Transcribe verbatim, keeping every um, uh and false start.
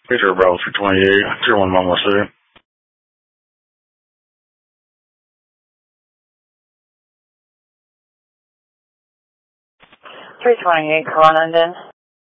Victor Bravo three twenty-eight, zero one Mama City. three twenty-eight, call London.